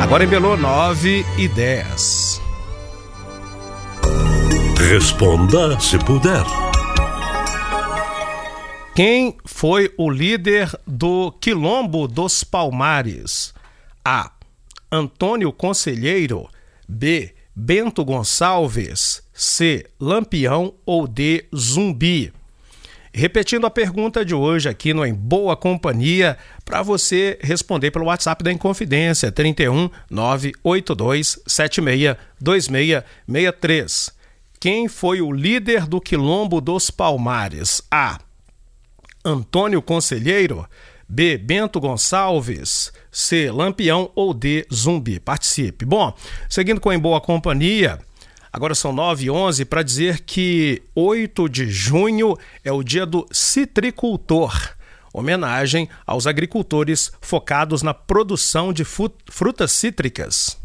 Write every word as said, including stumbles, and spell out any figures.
Agora em Belo, nove e dez. Responda se puder. Quem foi o líder do Quilombo dos Palmares? A. Antônio Conselheiro. B. Bento Gonçalves. C. Lampião ou D. Zumbi? Repetindo a pergunta de hoje aqui no Em Boa Companhia, para você responder pelo WhatsApp da Inconfidência, trinta e um, nove oito dois, sete seis, dois seis seis três. Quem foi o líder do Quilombo dos Palmares? A. Antônio Conselheiro. B. Bento Gonçalves. C. Lampião ou D. Zumbi? Participe. Bom, seguindo com Em Boa Companhia, agora são nove e onze, para dizer que oito de junho é o dia do citricultor, homenagem aos agricultores focados na produção de frutas cítricas.